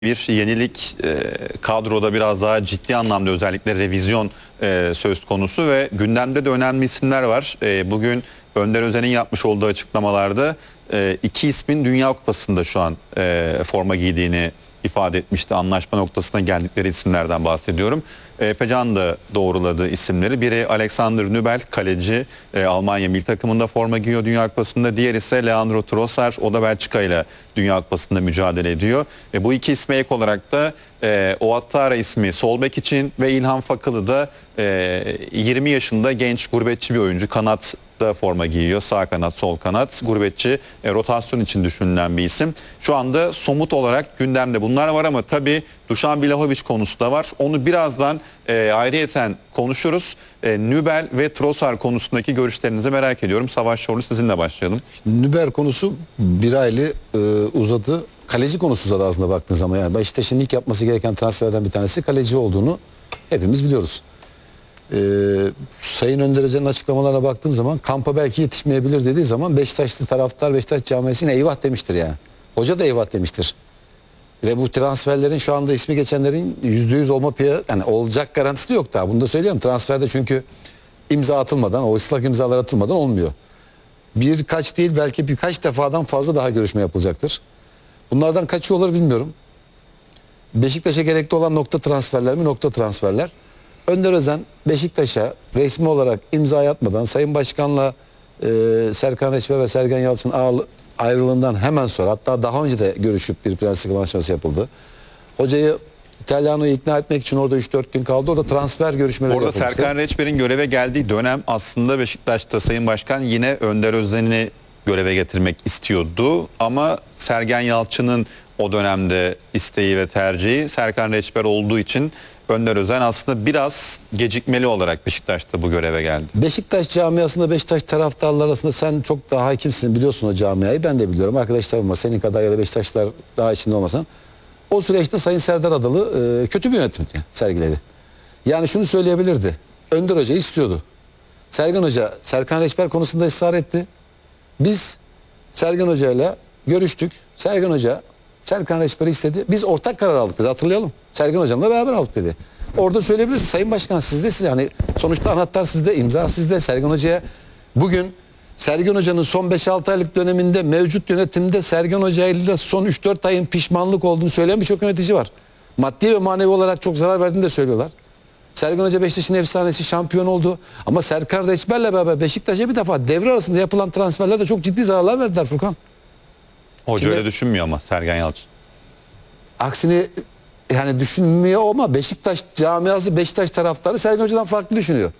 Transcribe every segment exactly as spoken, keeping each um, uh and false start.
Bir yenilik e, kadroda biraz daha ciddi anlamda özellikle revizyon e, söz konusu ve gündemde de önemli isimler var. E, bugün Önder Özen'in yapmış olduğu açıklamalarda e, iki ismin Dünya Kupası'nda şu an e, forma giydiğini ifade etmişti. Anlaşma noktasına geldikleri isimlerden bahsediyorum. Efecan da doğruladığı isimleri. Biri Alexander Nübel, kaleci, e, Almanya milli takımında forma giyiyor Dünya Kupası'nda. Diğer ise Leandro Trossard, o da Belçika ile Dünya Kupası'nda mücadele ediyor. E, bu iki isme ek olarak da e, Ouattara ismi sol bek için ve İlhan Fakılı da e, yirmi yaşında genç gurbetçi bir oyuncu. Kanat da forma giyiyor. Sağ kanat, sol kanat. Gurbetçi, e, rotasyon için düşünülen bir isim. Şu anda somut olarak gündemde bunlar var ama tabii Dušan Vlahović konusu da var. Onu birazdan e, ayrıyeten konuşuruz. E, Nübel ve Trossard konusundaki görüşlerinizi merak ediyorum. Savaş Çorlu, sizinle başlayalım. Nübel konusu bir aylı e, uzadı. Kaleci konusu uzadı aslında baktığın zaman. Yani Beşiktaş'ın ilk yapması gereken transferlerden bir tanesi kaleci olduğunu hepimiz biliyoruz. Ee, Sayın Önder Özen'in açıklamalarına baktığım zaman kampa belki yetişmeyebilir dediği zaman Beşiktaşlı taraftar Beşiktaş camiasına eyvah demiştir yani. Hoca da eyvah demiştir. Ve bu transferlerin şu anda ismi geçenlerin yüzde yüz olma piya, yani olacak garantisi de yok daha. Bunu da söylüyorum. Transferde çünkü imza atılmadan, o ıslak imzalar atılmadan olmuyor. Birkaç değil belki birkaç defadan fazla daha görüşme yapılacaktır. Bunlardan kaçı olur bilmiyorum. Beşiktaş'a gerekli olan nokta transferler mi? Nokta transferler. Önder Özen Beşiktaş'a resmi olarak imza atmadan Sayın Başkan'la e, Serkan Reçber ve Sergen Yalçın ayrılığından hemen sonra, hatta daha önce de görüşüp bir prensip anlaşması yapıldı. Hocayı, İtalyana'yı ikna etmek için orada üç dört gün kaldı. Orada transfer görüşmeleri Orada yapıldı. Serkan Reçber'in göreve geldiği dönem aslında Beşiktaş'ta Sayın Başkan yine Önder Özen'i göreve getirmek istiyordu. Ama Sergen Yalçın'ın o dönemde isteği ve tercihi Serkan Reçber olduğu için Önder Özen aslında biraz gecikmeli olarak Beşiktaş'ta bu göreve geldi. Beşiktaş camiasında, Beşiktaş taraftarları arasında sen çok daha hakimsin, biliyorsun o camiayı. Ben de biliyorum. Arkadaşlarım var. Senin kadar ya da Beşiktaşlar daha içinde olmasan. O süreçte Sayın Serdar Adalı e, kötü bir yönetim sergiledi. Yani şunu söyleyebilirdi. Önder Hoca istiyordu. Sergen Hoca Serkan Reçber konusunda ısrar etti. Biz Sergen Hoca ile görüştük. Sergen Hoca Serkan Reçber'i istedi. Biz ortak karar aldık dedi. Hatırlayalım. Sergen Hocam'la beraber aldık dedi. Orada söyleyebiliriz. Sayın Başkan sizde, siz yani sonuçta anahtar sizde, imza sizde. Sergen Hoca'ya bugün Sergen Hoca'nın son beş altı aylık döneminde mevcut yönetimde Sergen Hoca ile son üç dört ayın pişmanlık olduğunu söyleyen birçok yönetici var. Maddi ve manevi olarak çok zarar verdiğini de söylüyorlar. Sergen Hoca Beşiktaş'ın efsanesi, şampiyon oldu. Ama Serkan Reçber'le beraber Beşiktaş'a bir defa devre arasında yapılan transferlerde çok ciddi zararlar verdiler Furkan. Hoca Şimdi, öyle düşünmüyor ama Sergen Yalçın. Aksini yani düşünmüyor ama Beşiktaş camiası, Beşiktaş taraftarı Sergen Hoca'dan farklı düşünüyor.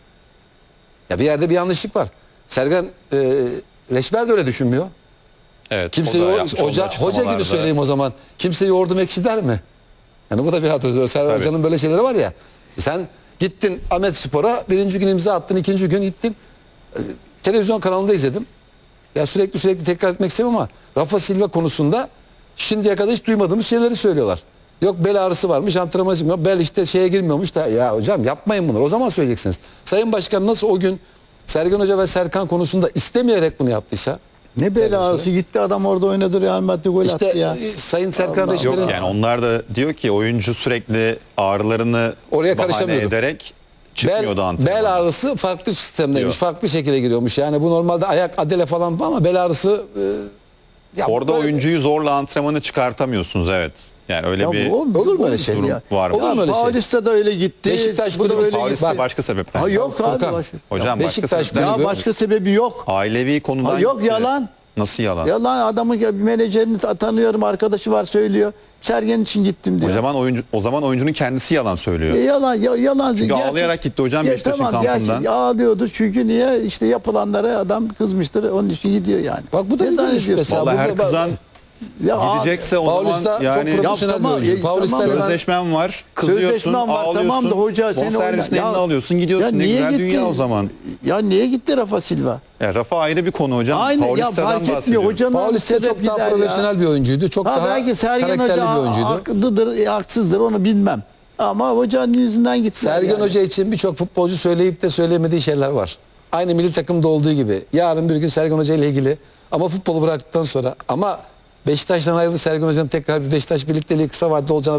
Ya bir yerde bir yanlışlık var. Sergen e, Reçber de öyle düşünmüyor. Evet. Kimse hoca hoca gibi söyleyeyim o zaman. Kimse yoğurdum ekşi der mi? Yani bu da bir hata. Sergen Hoca'nın böyle şeyleri var ya. Sen gittin Ahmet Spor'a birinci gün imza attın, ikinci gün gittin. E, televizyon kanalında izledim. Ya sürekli sürekli tekrar etmek istemem ama Rafa Silva konusunda şimdiye kadar hiç duymadığımız şeyleri söylüyorlar. Yok bel ağrısı varmış, antrenmana çıkmıyor. Bel işte şeye girmiyormuş da, ya hocam yapmayın bunları. O zaman söyleyeceksiniz. Sayın Başkan nasıl o gün Sergen Hoca ve Serkan konusunda istemeyerek bunu yaptıysa, ne bel ağrısı, gitti adam orada oynadı, Real Madrid gol işte, attı ya. Sayın Serkan Yok Reçber'in yani onlar da diyor ki oyuncu sürekli ağrılarını oraya bahane karışamıyordu. ederek çıkmıyordu antrenmana. Bel ağrısı farklı sistemdeymiş. Diyor. Farklı şekilde giriyormuş. Yani bu normalde ayak adele falan ama bel ağrısı e, ya Orada böyle, oyuncuyu zorla antrenmanı çıkartamıyorsunuz, evet. Yani öyle Ya bir bu- olur mu öyle şey durum ya? var mı? Olur mu öyle şey? Paulista da öyle gitti. Beşiktaş bu da kulübü öyle Paulista gitti. başka sebepten. Ha yok abi. Furkan. Başka. Hocam Beşiktaş başka sebepten. Ya kulübü- başka sebebi yok. Ailevi konudan Ha, yok gitti. yalan. Nasıl yalan? Yalan, adamın ya bir menajerini ta- tanıyorum, arkadaşı var söylüyor. Sergen için gittim diyor. O zaman oyuncu o zaman oyuncunun kendisi yalan söylüyor. E, yalan ya, yalan. Çünkü ağlayarak gitti hocam Ya Beşiktaş'ın tamam, kampından. gerçi ağlıyordu çünkü niye, işte yapılanlara adam kızmıştır, onun için gidiyor yani. Bak bu da Ne bir zannediyorsun? görüş mesela. Vallahi her Burada bak- kızan Ya gidecekse o Paulista zaman çok yani profesyonel Ya tamam, bir oyuncu. e, Paulista tamam. ile ben- sözleşmen var, kızıyorsun, Sözleşmen var, ağlıyorsun. tamam da hoca seni bonservisini oyna- eline Ya- alıyorsun, gidiyorsun. Ne güzel dünya o zaman. Ya niye gitti Rafa Silva? Ya Rafa ayrı bir konu hocam. Aynı ya, Paulista'dan fark etmiyor. bahsediyorum. Hocanın Paulista sebep çok daha gider ya. profesyonel bir oyuncuydu. Çok Ha, daha belki Sergen karakterli Hoca bir oyuncuydu. haklıdır, e, haksızdır, onu bilmem. Ama hocanın yüzünden gitti. Sergen yani. Hoca için birçok futbolcu söyleyip de söyleyemediği şeyler var. Aynı milli takımda olduğu gibi. Yarın bir gün Sergen Hoca ile ilgili ama futbolu bıraktıktan sonra ama Beşiktaş'tan ayrıldı Sergen Hoca'nın tekrar bir Beşiktaş birlikteliği kısa vadede olacağını